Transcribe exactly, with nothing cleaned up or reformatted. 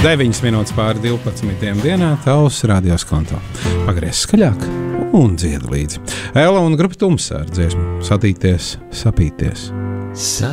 deviņas minūtes pāri divpadsmitajām dienā tavs radios konto. Pagriez skaļāk un dzied līdzi. Ela un grupa Tumsa ar dziesmu Satīties, sapīties. Sa